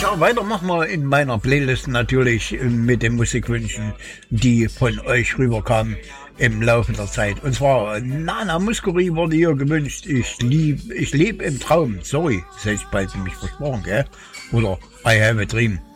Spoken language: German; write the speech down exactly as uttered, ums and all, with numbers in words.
Ja, weiter machen wir in meiner Playlist natürlich äh, mit den Musikwünschen, die von euch rüberkamen im Laufe der Zeit. Und zwar Nana Muscuri wurde hier gewünscht. Ich lieb, ich lebe im Traum. Sorry, das hätte ich bald nämlich versprochen, gell? Oder I have a dream.